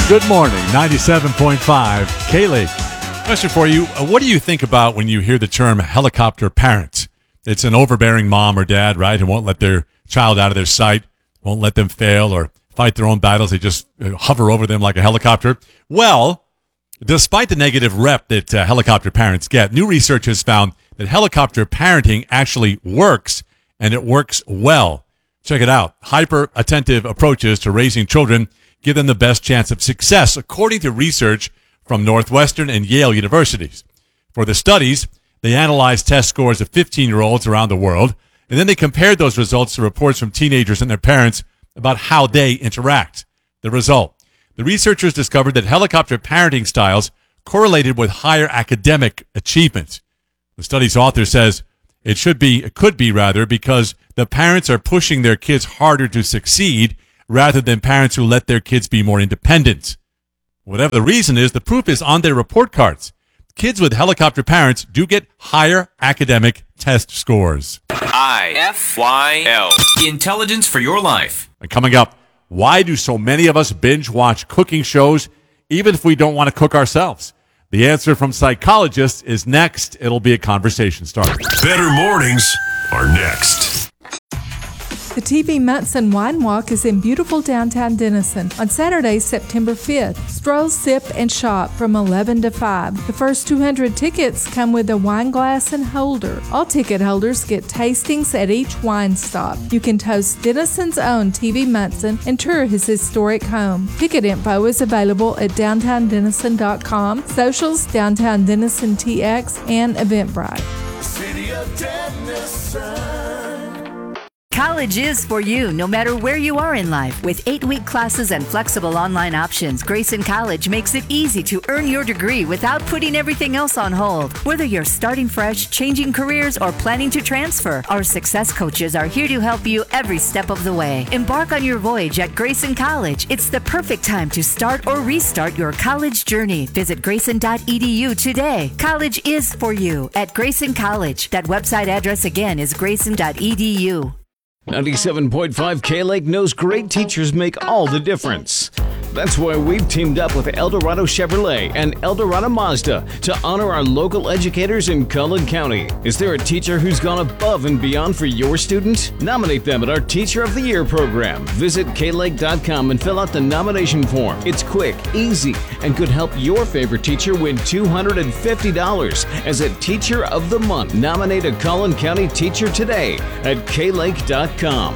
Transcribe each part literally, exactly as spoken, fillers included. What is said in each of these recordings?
Good morning, ninety-seven point five K-Lake. Question for you. Uh, What do you think about when you hear the term helicopter parent? It's an overbearing mom or dad, right, who won't let their child out of their sight, won't let them fail or fight their own battles. They just uh, hover over them like a helicopter. Well, despite the negative rep that uh, helicopter parents get, new research has found that helicopter parenting actually works, and it works well. Check it out. Hyper-attentive approaches to raising children give them the best chance of success, according to research from Northwestern and Yale universities. For the studies, they analyzed test scores of fifteen-year-olds around the world, and then they compared those results to reports from teenagers and their parents about how they interact. The result: the researchers discovered that helicopter parenting styles correlated with higher academic achievement. The study's author says it should be, it could be rather, because the parents are pushing their kids harder to succeed rather than parents who let their kids be more independent. Whatever the reason is, the proof is on their report cards. Kids with helicopter parents do get higher academic test scores. I F Y L. Intelligence for your life. And coming up, why do so many of us binge watch cooking shows even if we don't want to cook ourselves? The answer from psychologists is next. It'll be a conversation starter. Better mornings are next. The T V Munson Wine Walk is in beautiful downtown Denison on Saturday, September fifth. Stroll, sip, and shop from eleven to five. The first two hundred tickets come with a wine glass and holder. All ticket holders get tastings at each wine stop. You can toast Denison's own T V Munson and tour his historic home. Ticket info is available at downtown denison dot com, socials, Downtown Denison T X, and Eventbrite. City of Denison. College is for you, no matter where you are in life. With eight-week classes and flexible online options, Grayson College makes it easy to earn your degree without putting everything else on hold. Whether you're starting fresh, changing careers, or planning to transfer, our success coaches are here to help you every step of the way. Embark on your voyage at Grayson College. It's the perfect time to start or restart your college journey. Visit grayson dot e d u today. College is for you at Grayson College. That website address again is grayson dot e d u. ninety-seven point five K-Lake knows great teachers make all the difference. That's why we've teamed up with Eldorado Chevrolet and Eldorado Mazda to honor our local educators in Cullen County. Is there a teacher who's gone above and beyond for your student? Nominate them at our Teacher of the Year program. Visit k lake dot com and fill out the nomination form. It's quick, easy, and could help your favorite teacher win two hundred fifty dollars as a Teacher of the Month. Nominate a Cullen County teacher today at k lake dot com.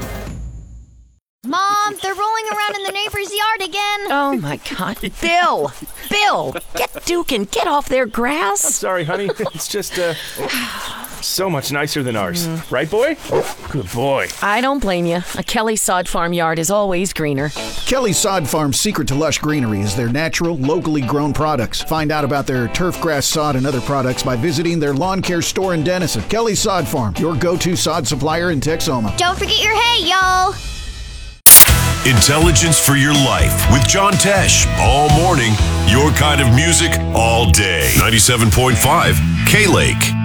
Mom, they're rolling around in the neighbor's yard again. Oh, my God. Bill! Bill! Get Duke and get off their grass. I'm sorry, honey. It's just, uh, so much nicer than ours. Mm. Right, boy? Good boy. I don't blame you. A Kelly Sod Farm yard is always greener. Kelly Sod Farm's secret to lush greenery is their natural, locally grown products. Find out about their turf grass sod and other products by visiting their lawn care store in Denison. Kelly Sod Farm, your go-to sod supplier in Texoma. Don't forget your hay, y'all. Intelligence for your life with John Tesh. All morning, your kind of music all day. ninety-seven point five K-Lake.